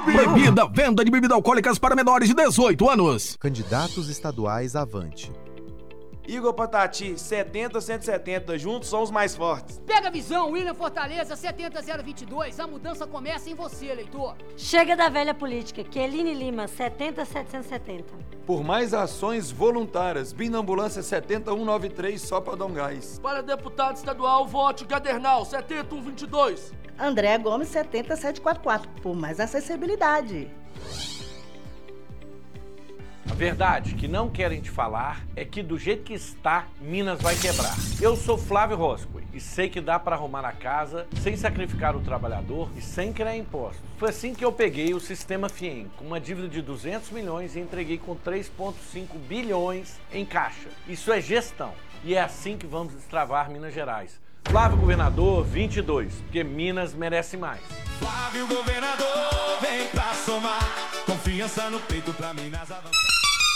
Proibida venda de bebidas alcoólicas para menores de 18 anos. Candidatos estaduais Avante. Igor Patati, 70-170, juntos somos mais fortes. Pega a visão, William Fortaleza, 70-022, a mudança começa em você, eleitor. Chega da velha política, Keline Lima, 70-770. Por mais ações voluntárias, Binambulância 70193, só para dar um gás. Para deputado estadual, vote Gadernal, 70122. André Gomes, 70744, por mais acessibilidade. A verdade que não querem te falar é que do jeito que está, Minas vai quebrar. Eu sou Flávio Roscoe e sei que dá para arrumar a casa sem sacrificar o trabalhador e sem criar impostos. Foi assim que eu peguei o Sistema FIEM, com uma dívida de 200 milhões e entreguei com 3,5 bilhões em caixa. Isso é gestão e é assim que vamos destravar Minas Gerais. Flávio Governador 22, porque Minas merece mais. Flávio Governador, vem pra somar, confiança no peito pra Minas avançar.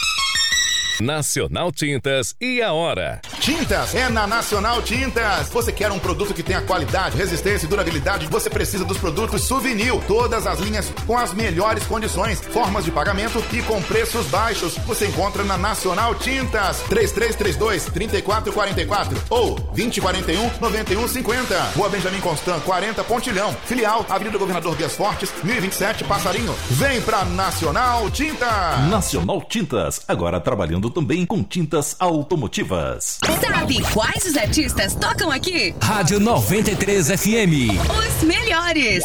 Nacional Tintas e a hora. Tintas é na Nacional Tintas. Você quer um produto que tenha qualidade, resistência e durabilidade? Você precisa dos produtos Souvenir. Todas as linhas com as melhores condições, formas de pagamento e com preços baixos. Você encontra na Nacional Tintas. 3332-3444 ou 2041-9150. Rua Benjamin Constant, 40 Pontilhão. Filial, Avenida Governador Dias Fortes, 1027 Passarinho. Vem pra Nacional Tintas. Nacional Tintas, agora trabalhando também com tintas automotivas. Sabe quais os artistas tocam aqui? Rádio 93 FM. Os melhores.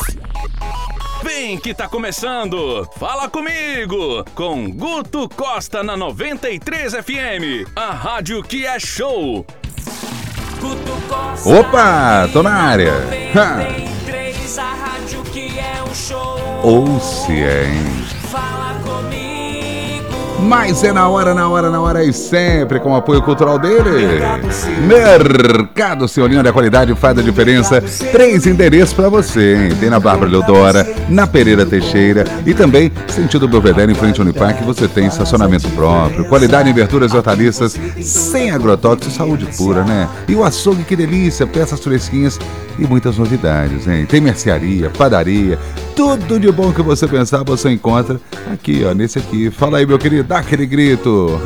Vem que tá começando. Fala comigo com Guto Costa na 93 FM, a rádio que é show. Guto Costa. Opa, tô na área. 93, a rádio que é um show. Ou se é, hein? Fala comigo. Mas é na hora e sempre com o apoio cultural dele. Mercado Seu Linha da Qualidade faz a diferença. 3 endereços pra você, hein? Tem na Bárbara Leodora, na Pereira Teixeira e também sentido Belvedere em frente ao Unipac. Você tem estacionamento próprio, qualidade em verduras e hortaliças, sem agrotóxicos, saúde pura, né? E o açougue, que delícia, peças fresquinhas e muitas novidades, hein? Tem mercearia, padaria, tudo de bom que você pensar, você encontra aqui, ó, nesse aqui. Fala aí, meu querido, dá aquele grito.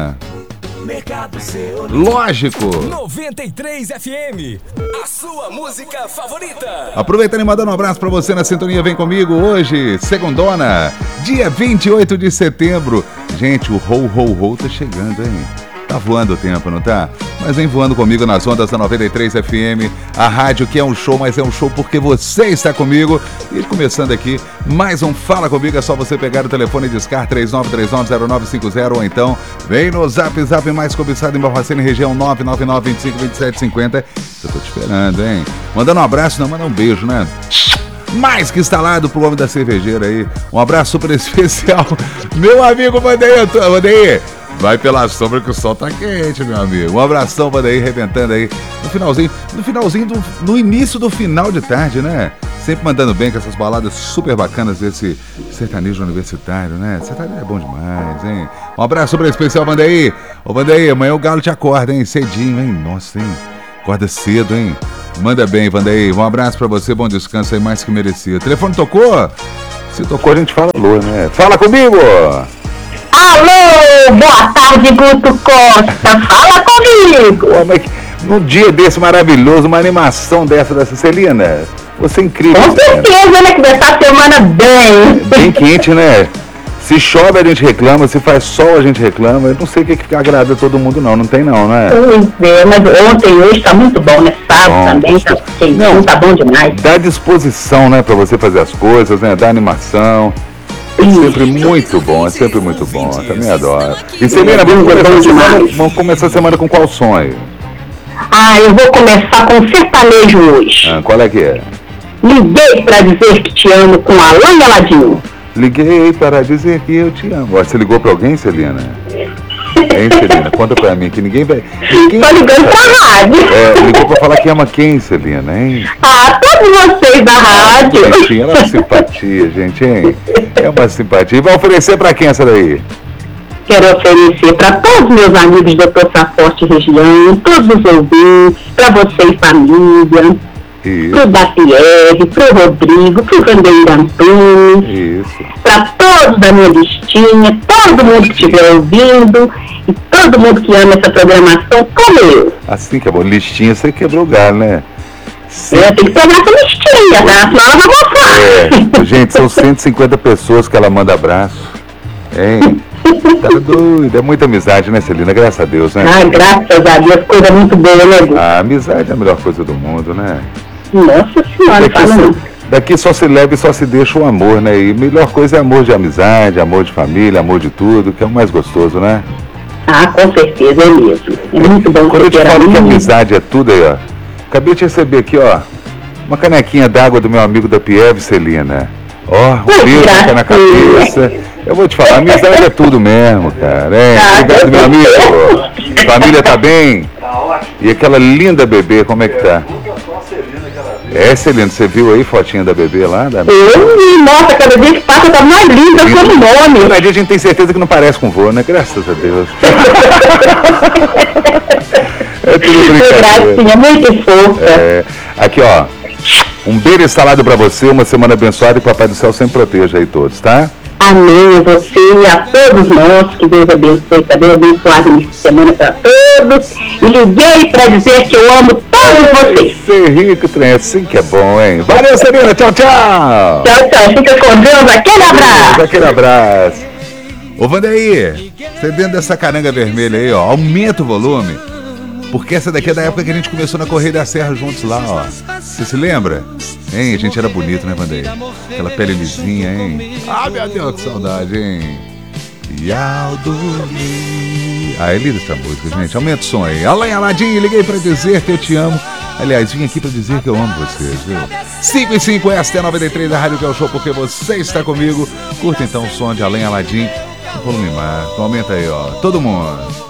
Mercado Seu. Lógico. 93 FM, a sua música favorita. Aproveitando e mandando um abraço pra você na sintonia. Vem comigo hoje, segundona, dia 28 de setembro. Gente, o Ho tá chegando, hein? Tá voando o tempo, não tá? Mas vem voando comigo nas ondas da 93 FM, a rádio que é um show, mas é um show porque você está comigo. E começando aqui, mais um Fala Comigo, é só você pegar o telefone e discar 39390950 ou então vem no Zap mais cobiçado em Barbacena, região 999252750. Eu tô te esperando, hein? Mandando um abraço, não, manda um beijo, né? Mais que instalado pro homem da cervejeira aí. Um abraço super especial, meu amigo Vandeir. Vai pela sombra que o sol tá quente, meu amigo. Um abração, Vandeir, arrebentando aí. No início do final de tarde, né? Sempre mandando bem com essas baladas super bacanas desse sertanejo universitário, né? Sertanejo é bom demais, hein? Um abraço super especial, Vandeir. Ô, Vandeir, amanhã o galo te acorda, hein? Cedinho, hein? Nossa, hein? Acorda cedo, hein? Manda bem, Vandeir. Um abraço pra você, bom descanso aí, mais que merecido. O telefone tocou? Se tocou, a gente fala alô, né? Fala comigo! Alô, boa tarde, Guto Costa, fala comigo! Num dia desse maravilhoso, uma animação dessa Celina, você é incrível. Com certeza, né, que vai estar a semana bem quente, né? Se chove a gente reclama, se faz sol a gente reclama. Eu não sei o que agrada a todo mundo não tem não, né? Pois é, mas ontem e hoje tá muito bom, né? Sábado também tá quentinho, tá bom demais. Dá disposição, né, pra você fazer as coisas, né? Dá animação. É sempre muito bom, Eu também adoro. E Celina, vamos começar a semana com qual sonho? Eu vou começar com sertanejo hoje. Qual é que é? Liguei pra dizer que te amo com Alain Galadinho. Liguei para dizer que eu te amo. Você ligou pra alguém, Celina? Hein, Celina? Conta pra mim, que ninguém vai... Tô ligando pra rádio. Ligou pra falar que ama quem, Celina, hein? Todos vocês da rádio. Gente, é uma simpatia, gente, hein? É uma simpatia. E vai oferecer pra quem essa daí? Quero oferecer para todos meus amigos da Dr. Forte região, todos os ouvintes, para você e família. pro Batierre, pro Rodrigo, pro Vandeir Antunes, para todos da minha listinha, todo mundo que estiver ouvindo e todo mundo que ama essa programação, como eu. Assim que é bom. Listinha, você quebrou o galho, né? Eu tenho que pegar essa listinha, tá? Senão ela vai mostrar. Gente, são 150 pessoas que ela manda abraço. Hein? Tá doido. É muita amizade, né, Celina? Graças a Deus, né? Ah, graças a Deus, coisa muito boa, né, Gu? A amizade é a melhor coisa do mundo, né? Nossa Senhora, fala não. Daqui só se leva e só se deixa o amor, né? E a melhor coisa é amor de amizade, amor de família, amor de tudo, que é o mais gostoso, né? Ah, com certeza, é mesmo. É muito bom. Quando eu te falo que amizade é tudo aí, ó. Acabei de receber aqui, ó, uma canequinha d'água do meu amigo da Pieve, Celina. Ó, um beijo na cabeça. Eu vou te falar, amizade é tudo mesmo, cara. Obrigado, meu amigo. Família tá bem? E aquela linda bebê, como é que tá? Celina, você viu aí fotinha da bebê lá? Nossa, cada dia que passa tá mais linda como nome. Cada dia a gente tem certeza que não parece com vô, né? Graças a Deus. É tudo brincadeira. Gracinha, muito fofa. Aqui, ó. Um beijo instalado pra você, uma semana abençoada e que o Papai do Céu sempre proteja aí todos, tá? Amém, a você e a todos nós, que Deus abençoe, também abençoado nesta semana para todos. E liguei para dizer que eu amo todos vocês. Ser rico, trem, assim que é bom, hein? Valeu, Celina, tchau, tchau. Tchau, tchau, fica com Deus, aquele abraço. Aquele abraço. Ô, Vandeir, você dentro dessa caranga vermelha aí, ó, aumenta o volume. Porque essa daqui é da época que a gente começou na Correia da Serra juntos lá, ó. Você se lembra? Hein? A gente era bonito, né, Vandeir? Aquela pele lisinha, hein? Ah, meu Deus, que saudade, hein? E ao dormir... Ah, é linda essa música, gente. Aumenta o som aí. Além Aladim, liguei pra dizer que eu te amo. Aliás, vim aqui pra dizer que eu amo vocês, viu? 5 e 5, esta é a 93 da Rádio que é o show, porque você está comigo. Curta então o som de Além Aladim. Volume mais. Aumenta aí, ó. Todo mundo.